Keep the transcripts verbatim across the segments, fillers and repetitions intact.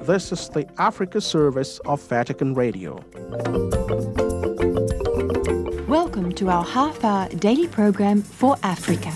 This is the Africa service of Vatican Radio. Welcome to our half-hour daily program for Africa.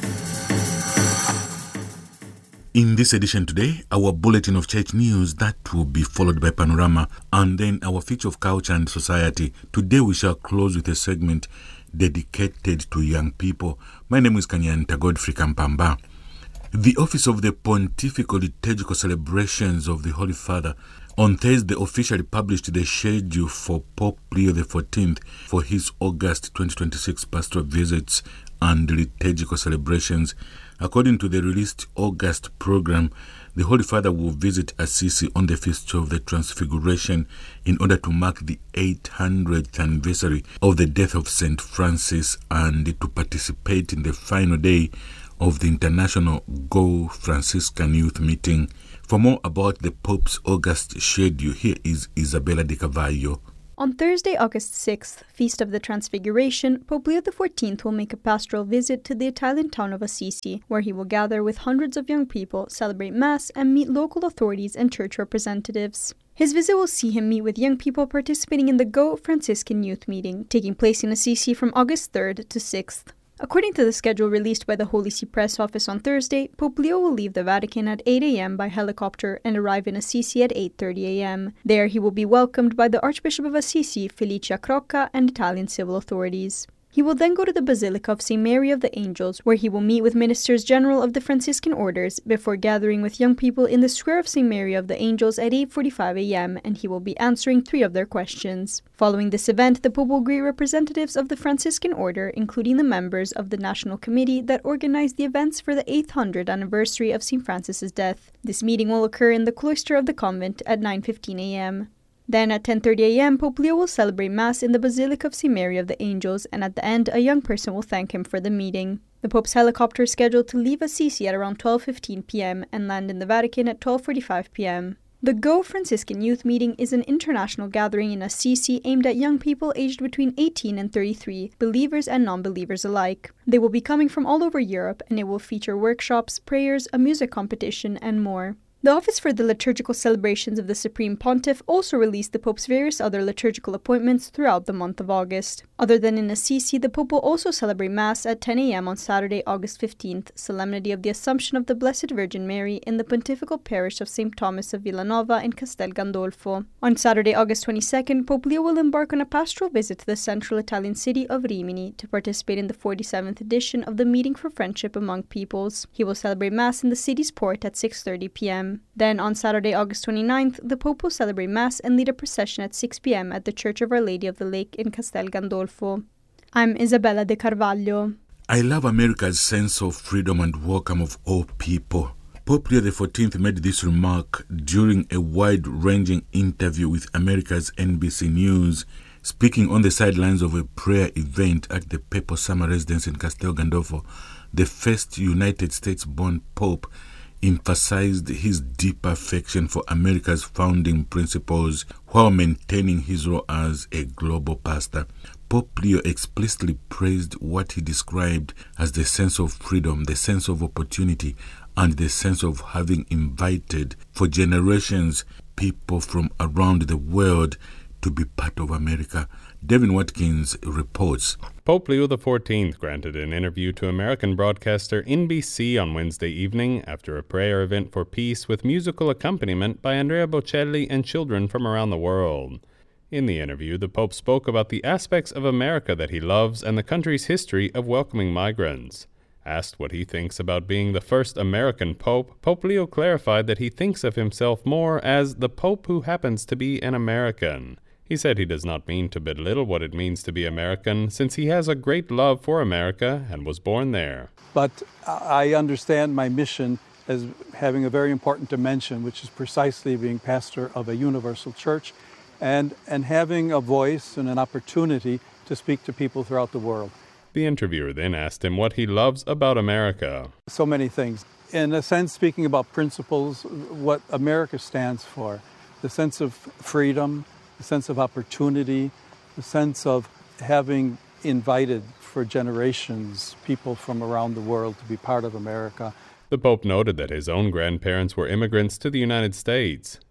In this edition today, our bulletin of church news that will be followed by Panorama and then our feature of culture and society. Today we shall close with a segment dedicated to young people. My name is Kanyanta Godfrey Kampamba. The Office of the Pontifical Liturgical Celebrations of the Holy Father on Thursday officially published the schedule for Pope Leo the fourteenth for his August twenty twenty-six pastoral visits and liturgical celebrations. According to the released August program, the Holy Father will visit Assisi on the Feast of the Transfiguration in order to mark the eight hundredth anniversary of the death of Saint Francis and to participate in the final day of the International Go Franciscan Youth Meeting. For more about the Pope's August schedule, here is Isabella de Carvalho. On Thursday, August sixth, Feast of the Transfiguration, Pope Leo the fourteenth will make a pastoral visit to the Italian town of Assisi, where he will gather with hundreds of young people, celebrate Mass, and meet local authorities and church representatives. His visit will see him meet with young people participating in the Go Franciscan Youth Meeting, taking place in Assisi from August third to sixth. According to the schedule released by the Holy See Press Office on Thursday, Pope Leo will leave the Vatican at eight a.m. by helicopter and arrive in Assisi at eight thirty a.m. There he will be welcomed by the Archbishop of Assisi, Felicia Crocca, and Italian civil authorities. He will then go to the Basilica of Saint Mary of the Angels, where he will meet with Ministers General of the Franciscan Orders before gathering with young people in the Square of Saint Mary of the Angels at eight forty-five a.m., and he will be answering three of their questions. Following this event, the Pope will greet representatives of the Franciscan Order, including the members of the National Committee that organized the events for the eight hundredth anniversary of Saint Francis's death. This meeting will occur in the cloister of the convent at nine fifteen a.m. Then at ten thirty a.m., Pope Leo will celebrate Mass in the Basilica of Saint Mary of the Angels, and at the end, a young person will thank him for the meeting. The Pope's helicopter is scheduled to leave Assisi at around twelve fifteen p.m. and land in the Vatican at twelve forty-five p.m. The Go Franciscan Youth Meeting is an international gathering in Assisi aimed at young people aged between eighteen and thirty-three, believers and non-believers alike. They will be coming from all over Europe, and it will feature workshops, prayers, a music competition, and more. The Office for the Liturgical Celebrations of the Supreme Pontiff also released the Pope's various other liturgical appointments throughout the month of August. Other than in Assisi, the Pope will also celebrate Mass at ten a.m. on Saturday, August fifteenth, Solemnity of the Assumption of the Blessed Virgin Mary in the Pontifical Parish of Saint Thomas of Villanova in Castel Gandolfo. On Saturday, August twenty-second, Pope Leo will embark on a pastoral visit to the central Italian city of Rimini to participate in the forty-seventh edition of the Meeting for Friendship Among Peoples. He will celebrate Mass in the city's port at six thirty p.m. Then, on Saturday, August twenty-ninth, the Pope will celebrate Mass and lead a procession at six p.m. at the Church of Our Lady of the Lake in Castel Gandolfo. I'm Isabella de Carvalho. I love America's sense of freedom and welcome of all people. Pope Leo the fourteenth made this remark during a wide-ranging interview with America's N B C News, speaking on the sidelines of a prayer event at the Papal Summer Residence in Castel Gandolfo. The first United States-born Pope emphasized his deep affection for America's founding principles while maintaining his role as a global pastor. Pope Leo explicitly praised what he described as the sense of freedom, the sense of opportunity, and the sense of having invited for generations people from around the world to be part of America. Devin Watkins reports. Pope Leo the fourteenth granted an interview to American broadcaster N B C on Wednesday evening after a prayer event for peace with musical accompaniment by Andrea Bocelli and children from around the world. In the interview, the Pope spoke about the aspects of America that he loves and the country's history of welcoming migrants. Asked what he thinks about being the first American Pope, Pope Leo clarified that he thinks of himself more as the Pope who happens to be an American. He said he does not mean to belittle what it means to be American, since he has a great love for America and was born there. But I understand my mission as having a very important dimension, which is precisely being pastor of a universal church and, and having a voice and an opportunity to speak to people throughout the world. The interviewer then asked him what he loves about America. So many things. In a sense, speaking about principles, what America stands for, the sense of freedom, the sense of opportunity, the sense of having invited for generations people from around the world to be part of America. The Pope noted that his own grandparents were immigrants to the United States.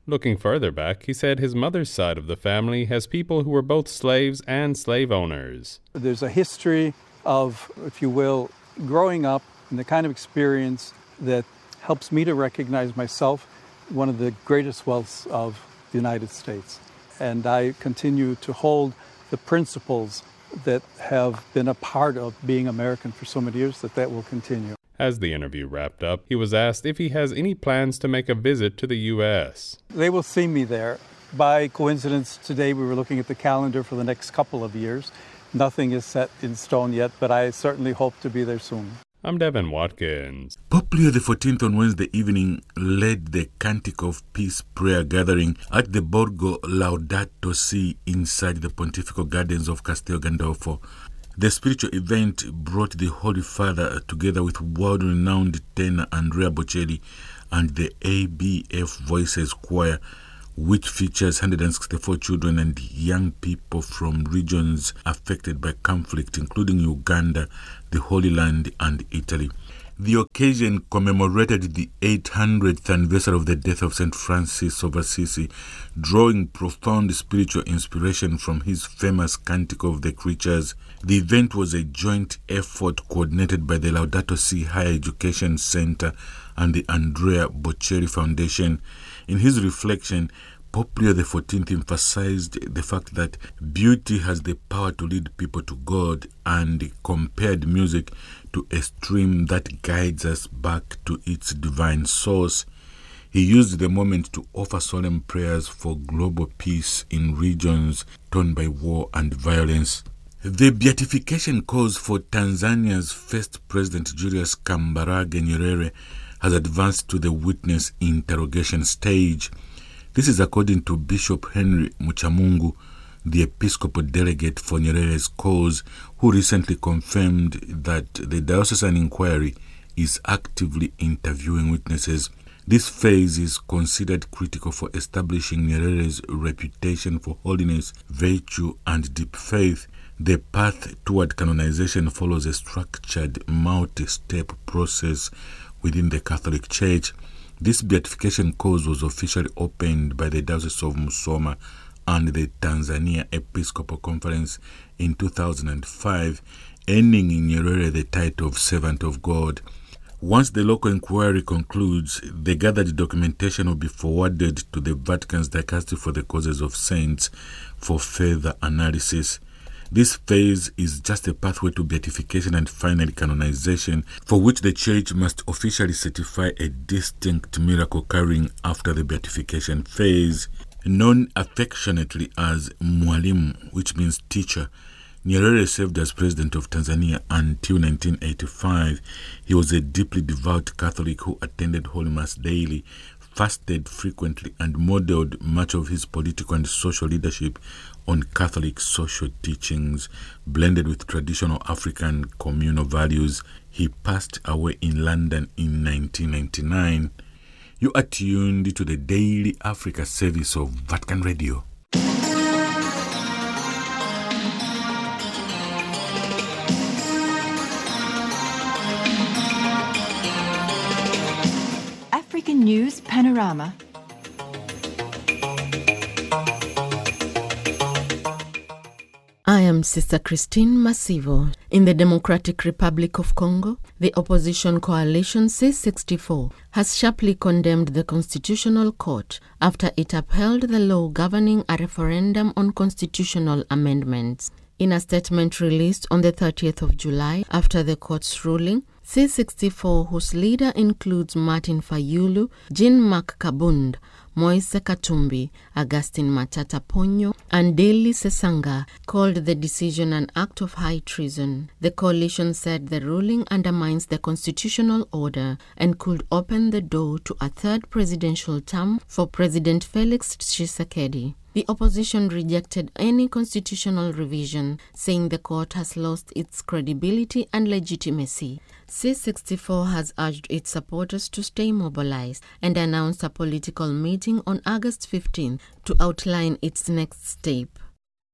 Looking further back, he said his mother's side of the family has people who were both slaves and slave owners. There's a history of, if you will, growing up and the kind of experience that helps me to recognize myself one of the greatest wealths of the United States. And I continue to hold the principles that have been a part of being American for so many years that that will continue. As the interview wrapped up, he was asked if he has any plans to make a visit to the U S. They will see me there. By coincidence, today we were looking at the calendar for the next couple of years. Nothing is set in stone yet, but I certainly hope to be there soon. I'm Devin Watkins. Pope Leo the fourteenth on Wednesday evening led the Cantic of Peace prayer gathering at the Borgo Laudato Si inside the Pontifical Gardens of Castel Gandolfo. The spiritual event brought the Holy Father together with world-renowned tenor Andrea Bocelli and the A B F Voices Choir, which features one hundred sixty-four children and young people from regions affected by conflict, including Uganda, the Holy Land, and Italy. The occasion commemorated the eight hundredth anniversary of the death of Saint Francis of Assisi, drawing profound spiritual inspiration from his famous Canticle of the Creatures. The event was a joint effort coordinated by the Laudato Si Higher Education Center and the Andrea Bocelli Foundation. In his reflection, Pope Leo the fourteenth emphasized the fact that beauty has the power to lead people to God and compared music to a stream that guides us back to its divine source. He used the moment to offer solemn prayers for global peace in regions torn by war and violence. The beatification cause for Tanzania's first president, Julius Kambarage Nyerere, has advanced to the witness interrogation stage. This is according to Bishop Henry Muchamungu, the Episcopal delegate for Nyerere's cause, who recently confirmed that the diocesan inquiry is actively interviewing witnesses. This phase is considered critical for establishing Nyerere's reputation for holiness, virtue, and deep faith. The path toward canonization follows a structured, multi-step process within the Catholic Church. This beatification cause was officially opened by the Diocese of Musoma and the Tanzania Episcopal Conference in two thousand five, earning in Nyerere the title of Servant of God. Once the local inquiry concludes, the gathered documentation will be forwarded to the Vatican's Dicastery for the Causes of Saints for further analysis. This phase is just a pathway to beatification and finally canonization, for which the Church must officially certify a distinct miracle occurring after the beatification phase. Known affectionately as Mwalimu, which means teacher, Nyerere served as president of Tanzania until nineteen eighty-five. He was a deeply devout Catholic who attended Holy Mass daily, fasted frequently, and modeled much of his political and social leadership on Catholic social teachings, blended with traditional African communal values. He passed away in London in nineteen ninety-nine. You are tuned to the Daily Africa service of Vatican Radio. African News Panorama. I am Sister Christine Masivo. In the Democratic Republic of Congo, the opposition coalition C sixty-four has sharply condemned the Constitutional Court after it upheld the law governing a referendum on constitutional amendments. In a statement released on the thirtieth of July after the court's ruling, C sixty-four, whose leader includes Martin Fayulu, Jean-Marc Kabund, Moise Katumbi, Augustin Matata Ponyo, and Deli Sesanga, called the decision an act of high treason. The coalition said the ruling undermines the constitutional order and could open the door to a third presidential term for President Felix Tshisekedi. The opposition rejected any constitutional revision, saying the court has lost its credibility and legitimacy. C sixty-four has urged its supporters to stay mobilized and announced a political meeting on August fifteenth to outline its next step.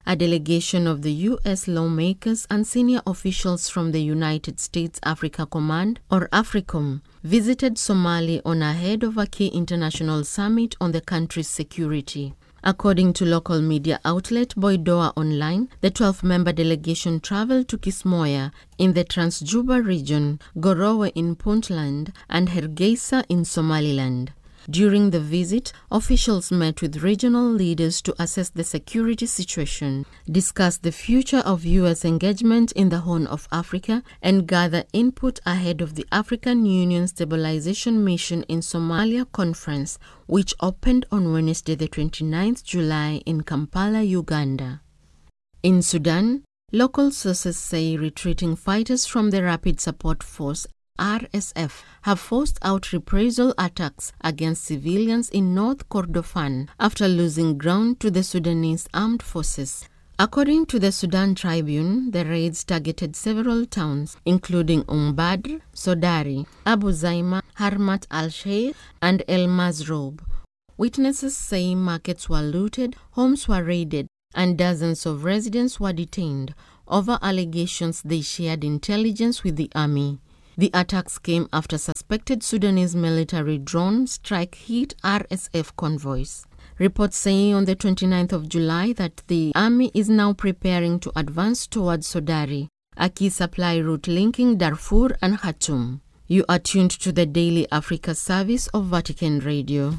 A delegation of the U S lawmakers and senior officials from the United States Africa Command, or AFRICOM, visited Somalia on ahead of a key international summit on the country's security. According to local media outlet Boidoa Online, the twelve-member delegation traveled to Kismoya in the Trans-Juba region, Gorowe in Puntland, and Hargeisa in Somaliland. During the visit, officials met with regional leaders to assess the security situation, discuss the future of U S engagement in the Horn of Africa, and gather input ahead of the African Union Stabilization Mission in Somalia conference, which opened on Wednesday the twenty-ninth of July in Kampala, Uganda. In Sudan, local sources say retreating fighters from the Rapid Support Force R S F have forced out reprisal attacks against civilians in North Kordofan after losing ground to the Sudanese armed forces. According to the Sudan Tribune, the raids targeted several towns, including Umbadr, Sodari, Abu Zaima, Harmat al-Sheikh, and El Mazroub. Witnesses say markets were looted, homes were raided, and dozens of residents were detained over allegations they shared intelligence with the army. The attacks came after suspected Sudanese military drone strike hit R S F convoys. Reports say on the twenty-ninth of July that the army is now preparing to advance towards Sodari, a key supply route linking Darfur and Khartoum. You are tuned to the Daily Africa service of Vatican Radio.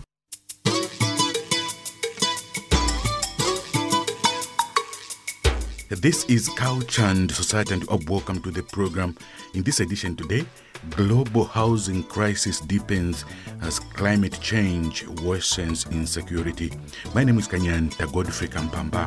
This is Couch and Society, and welcome to the program. In this edition today, global housing crisis deepens as climate change worsens insecurity. My name is Kanyanta Godfrey Kampamba.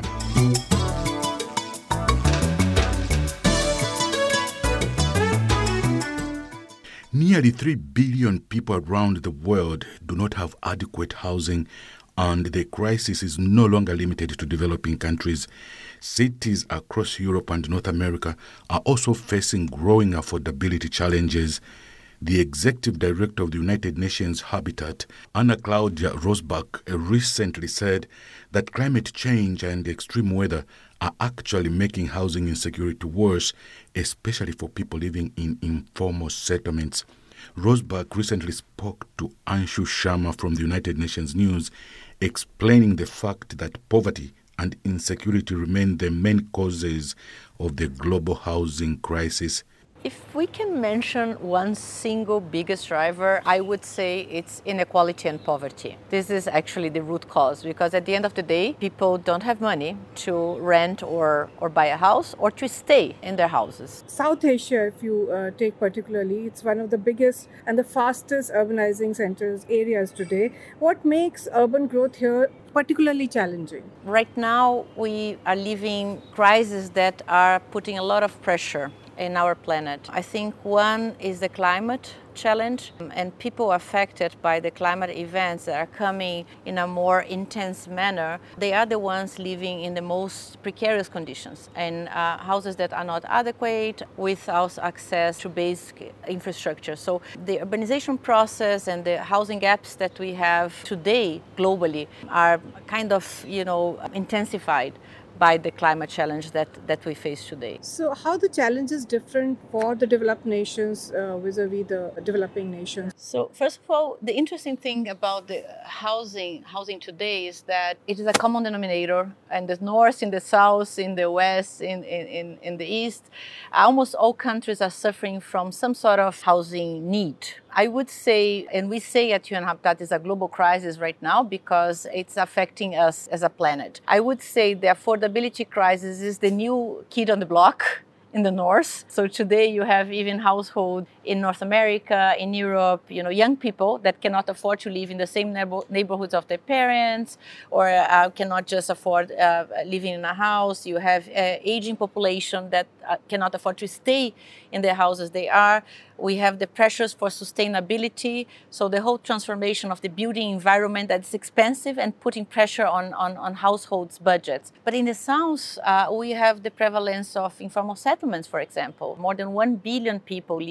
Nearly three billion people around the world do not have adequate housing, and the crisis is no longer limited to developing countries. Cities across Europe and North America are also facing growing affordability challenges. The executive director of the United Nations Habitat, Anna Claudia Rosbach, recently said that climate change and extreme weather are actually making housing insecurity worse, especially for people living in informal settlements. Rosbach recently spoke to Anshu Sharma from the United Nations News, explaining the fact that poverty and insecurity remain the main causes of the global housing crisis. If we can mention one single biggest driver, I would say it's inequality and poverty. This is actually the root cause, because at the end of the day, people don't have money to rent or, or buy a house or to stay in their houses. South Asia, if you uh, take particularly, it's one of the biggest and the fastest urbanizing centers areas today. What makes urban growth here particularly challenging? Right now, we are living crises that are putting a lot of pressure in our planet. I think one is the climate challenge, and people affected by the climate events that are coming in a more intense manner, they are the ones living in the most precarious conditions, and uh, houses that are not adequate without access to basic infrastructure. So the urbanization process and the housing gaps that we have today globally are kind of, you know, intensified by the climate challenge that, that we face today. So how the challenge is different for the developed nations uh, vis-a-vis the developing nations? So first of all, the interesting thing about the housing housing today is that it is a common denominator, and the north, in the south, in the west, in, in, in the east, almost all countries are suffering from some sort of housing need. I would say, and we say at U N Habitat, is a global crisis right now because it's affecting us as a planet. I would say the affordability crisis is the new kid on the block in the north. So today you have even households in North America, in Europe, you know, young people that cannot afford to live in the same neighbor- neighborhoods of their parents, or uh, cannot just afford uh, living in a house. You have uh, aging population that uh, cannot afford to stay in the houses they are. We have the pressures for sustainability. So the whole transformation of the building environment that's expensive and putting pressure on, on, on households' budgets. But in the south, uh, we have the prevalence of informal settlements, for example. More than one billion people living in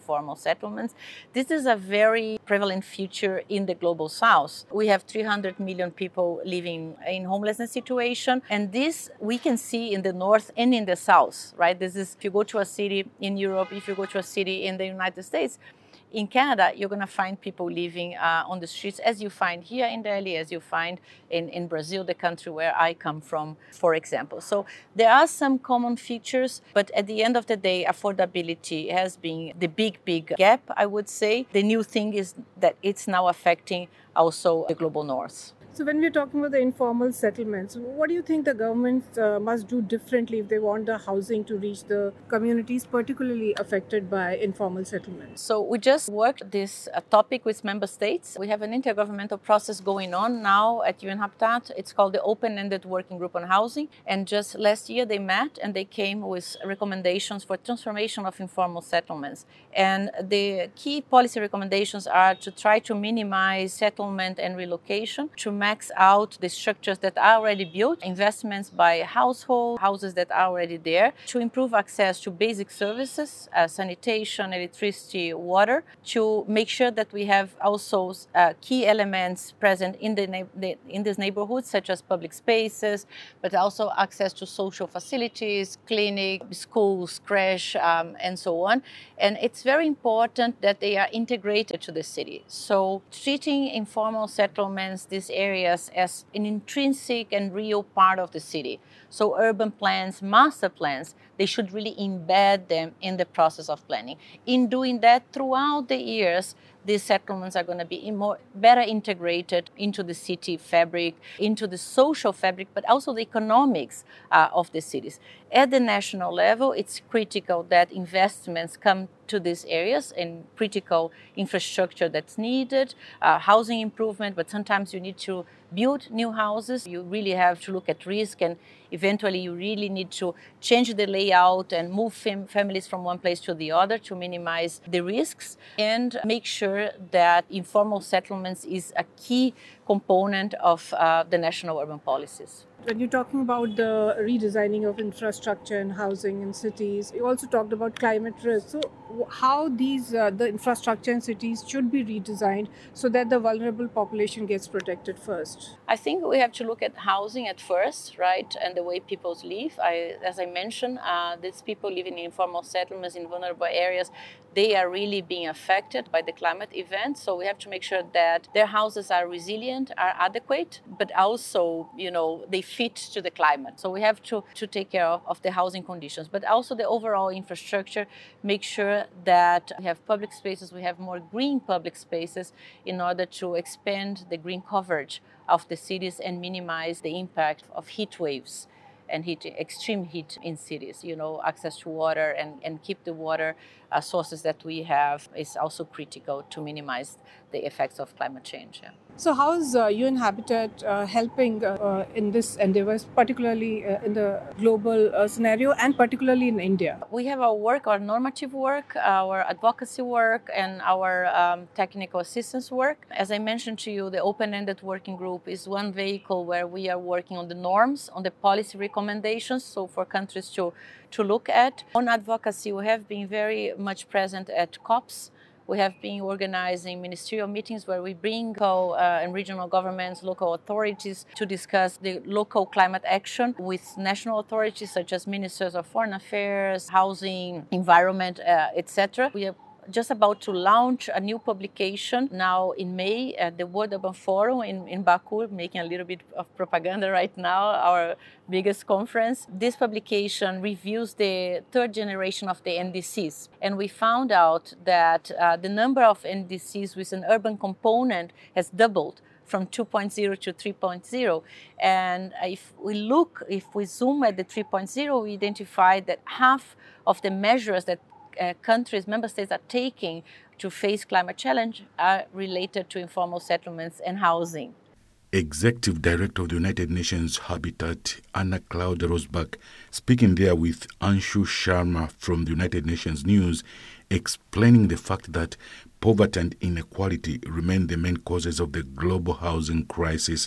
informal settlements. This is a very prevalent feature in the global south. We have three hundred million people living in homelessness situation, and this we can see in the north and in the south, right? This is, if you go to a city in Europe, if you go to a city in the United States, in Canada, you're going to find people living uh, on the streets, as you find here in Delhi, as you find in, in Brazil, the country where I come from, for example. So there are some common features, but at the end of the day, affordability has been the big, big gap, I would say. The new thing is that it's now affecting also the global north. So when we're talking about the informal settlements, what do you think the government uh, must do differently if they want the housing to reach the communities particularly affected by informal settlements? So we just worked this uh, topic with member states. We have an intergovernmental process going on now at U N Habitat. It's called the Open-Ended Working Group on Housing. And just last year they met and they came with recommendations for transformation of informal settlements. And the key policy recommendations are to try to minimize settlement and relocation, to max out the structures that are already built, investments by household, houses that are already there, to improve access to basic services, uh, sanitation, electricity, water, to make sure that we have also uh, key elements present in the, na- the in these neighborhoods, such as public spaces, but also access to social facilities, clinic, schools, creche, um, and so on. And it's very important that they are integrated to the city. So treating informal settlements, these areas, as an intrinsic and real part of the city. So urban plans, master plans, they should really embed them in the process of planning. In doing that, throughout the years, these settlements are going to be more, better integrated into the city fabric, into the social fabric, but also the economics uh, of the cities. At the national level, it's critical that investments come to these areas and critical infrastructure that's needed, uh, housing improvement, but sometimes you need to build new houses. You really have to look at risk, and eventually you really need to change the layout and move fam- families from one place to the other to minimize the risks and make sure that informal settlements is a key component of uh, the national urban policies. When you're talking about the redesigning of infrastructure and housing in cities, you also talked about climate risk. So how these uh, the infrastructure in cities should be redesigned so that the vulnerable population gets protected first? I think we have to look at housing at first, right, and the way people live. I, as I mentioned, uh, these people living in informal settlements in vulnerable areas, they are really being affected by the climate event. So we have to make sure that their houses are resilient, are adequate, but also, you know, they fit to the climate. So we have to, to take care of, of the housing conditions, but also the overall infrastructure, make sure that we have public spaces, we have more green public spaces in order to expand the green coverage of the cities and minimize the impact of heat waves and heat, extreme heat in cities. You know, access to water and, and keep the water uh, sources that we have is also critical to minimize the effects of climate change. Yeah. So how is uh, U N Habitat uh, helping uh, in this endeavors, particularly uh, in the global uh, scenario and particularly in India? We have our work, our normative work, our advocacy work, and our um, technical assistance work. As I mentioned to you, the Open-Ended Working Group is one vehicle where we are working on the norms, on the policy recommendations, so for countries to, to look at. On advocacy, we have been very much present at COPs. We have been organizing ministerial meetings where we bring local uh, and regional governments, local authorities to discuss the local climate action with national authorities such as ministers of foreign affairs, housing, environment, uh, et cetera. We are just about to launch a new publication now in May at the World Urban Forum in, in Baku, making a little bit of propaganda right now, our biggest conference. This publication reviews the third generation of the N D Cs. And we found out that uh, the number of N D Cs with an urban component has doubled from two point oh to three point oh. And if we look, if we zoom at the three point oh, we identify that half of the measures that Uh, countries, member states are taking to face climate challenge are related to informal settlements and housing. Executive Director of the United Nations Habitat, Anna Claude Rosbach, speaking there with Anshu Sharma from the United Nations News, explaining the fact that poverty and inequality remain the main causes of the global housing crisis.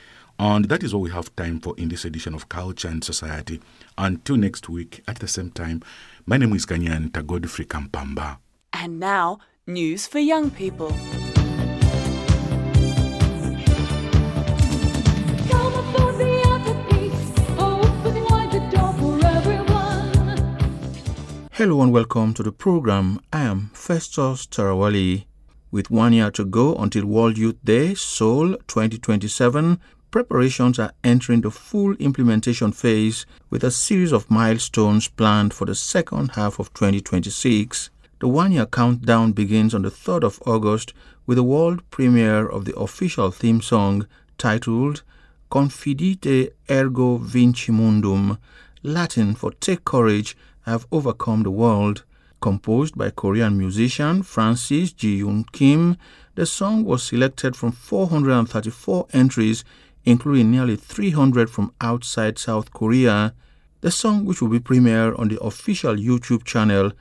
And that is all we have time for in this edition of Culture and Society. Until next week at the same time, my name is Kanyanta Godfrey Kampamba. And now, news for young people. Hello and welcome to the program. I am Festus Tarawali. With one year to go until World Youth Day, Seoul twenty twenty-seven, preparations are entering the full implementation phase with a series of milestones planned for the second half of twenty twenty-six. The one-year countdown begins on the third of August with the world premiere of the official theme song titled Confidite Ergo Vinci Mundum, Latin for Take Courage, Have Overcome the World. Composed by Korean musician Francis Ji-yoon Kim, the song was selected from four hundred thirty-four entries, including nearly three hundred from outside South Korea. The song, which will be premiered on the official YouTube channel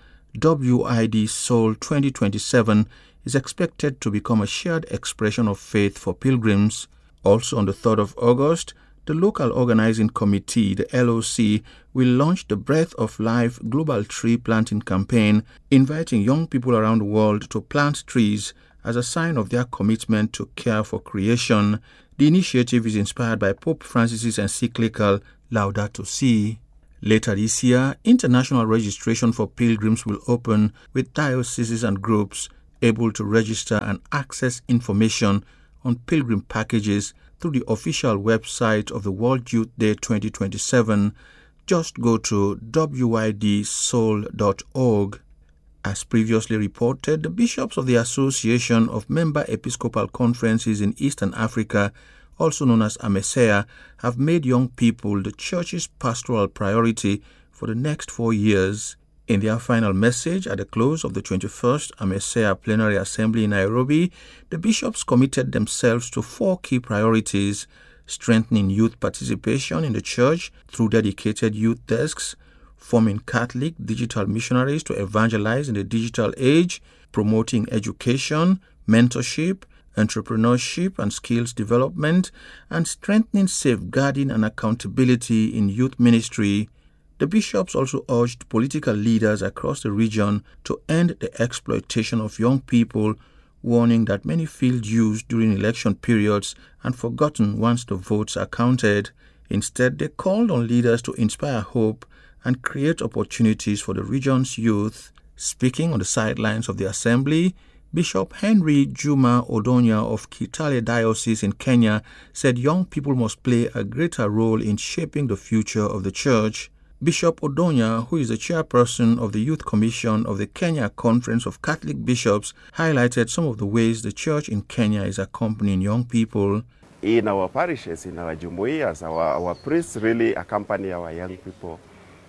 W I D Seoul twenty twenty-seven, is expected to become a shared expression of faith for pilgrims. Also on the third of August, the local organizing committee, the L O C, will launch the Breath of Life Global Tree Planting Campaign, inviting young people around the world to plant trees as a sign of their commitment to care for creation. The initiative is inspired by Pope Francis's encyclical Laudato Si. Later this year, international registration for pilgrims will open, with dioceses and groups able to register and access information on pilgrim packages through the official website of the World Youth Day twenty twenty-seven. Just go to w i d seoul dot org. As previously reported, the bishops of the Association of Member Episcopal Conferences in Eastern Africa, also known as AMESEA, have made young people the church's pastoral priority for the next four years. In their final message at the close of the twenty-first AMESEA Plenary Assembly in Nairobi, the bishops committed themselves to four key priorities: strengthening youth participation in the church through dedicated youth desks, forming Catholic digital missionaries to evangelize in the digital age, promoting education, mentorship, entrepreneurship and skills development, and strengthening safeguarding and accountability in youth ministry. The bishops also urged political leaders across the region to end the exploitation of young people, warning that many feel used during election periods and forgotten once the votes are counted. Instead, they called on leaders to inspire hope and create opportunities for the region's youth. Speaking on the sidelines of the assembly, Bishop Henry Juma Odonya of Kitale Diocese in Kenya said young people must play a greater role in shaping the future of the church. Bishop Odonya, who is the chairperson of the Youth Commission of the Kenya Conference of Catholic Bishops, highlighted some of the ways the church in Kenya is accompanying young people. In our parishes, in our jumuiyas, our, our priests really accompany our young people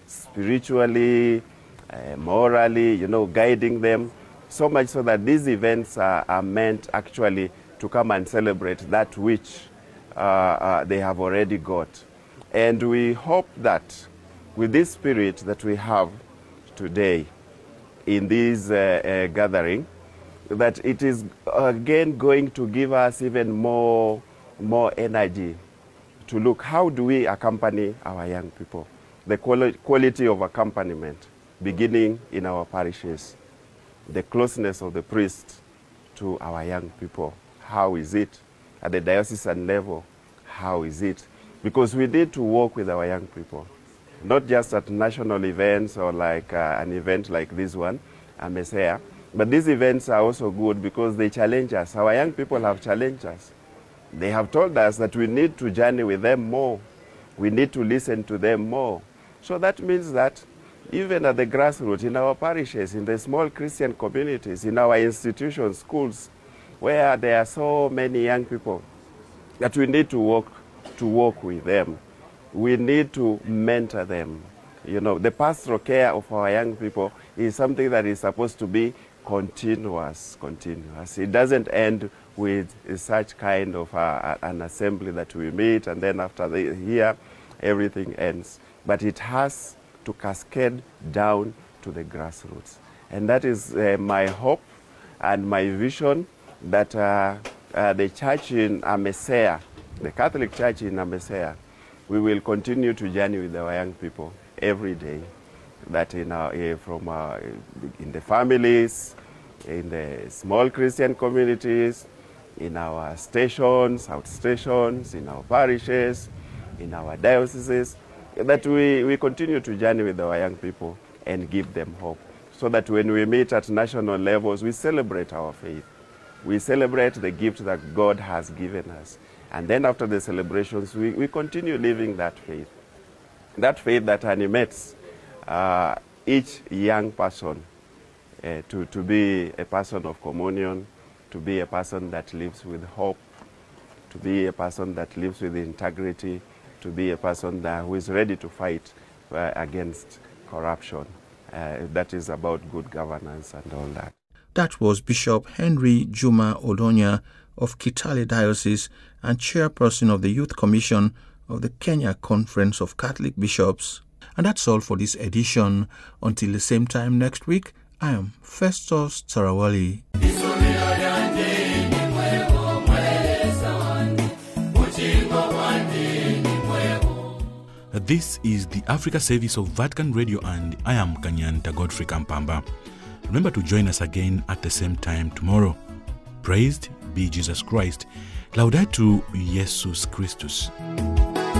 spiritually, uh, morally, you know, guiding them, so much so that these events are, are meant actually to come and celebrate that which uh, uh, they have already got. And we hope that with this spirit that we have today in this uh, uh, gathering, that it is again going to give us even more, more energy to look how do we accompany our young people. The quali quality of accompaniment, beginning in our parishes, the closeness of the priest to our young people. How is it at the diocesan level? How is it? Because we need to work with our young people, not just at national events or like uh, an event like this one, AMESEA, but these events are also good because they challenge us. Our young people have challenged us. They have told us that we need to journey with them more. We need to listen to them more. So that means that even at the grassroots, in our parishes, in the small Christian communities, in our institutions, schools, where there are so many young people, that we need to work, to work with them. We need to mentor them. You know, the pastoral care of our young people is something that is supposed to be continuous, continuous. It doesn't end with such kind of uh, an assembly that we meet and then after the year, everything ends. But it has to cascade down to the grassroots. And that is uh, my hope and my vision that uh, uh, the church in AMESEA, the Catholic Church in AMESEA, we will continue to journey with our young people every day, that in our, uh, from our, in the families, in the small Christian communities, in our stations, outstations, in our parishes, in our dioceses, that we, we continue to journey with our young people and give them hope, so that when we meet at national levels, we celebrate our faith. We celebrate the gift that God has given us. And then after the celebrations, we, we continue living that faith. That faith that animates uh, each young person uh, to, to be a person of communion, to be a person that lives with hope, to be a person that lives with integrity, to be a person that, who is ready to fight uh, against corruption. Uh, that is about good governance and all that. That was Bishop Henry Juma Odonya of Kitale Diocese and chairperson of the Youth Commission of the Kenya Conference of Catholic Bishops. And that's all for this edition. Until the same time next week, I am Festus Tarawali. This is the Africa Service of Vatican Radio, and I am Kanyanta Godfrey Kampamba. Remember to join us again at the same time tomorrow. Praised be Jesus Christ. Laudetur Jesus Christus.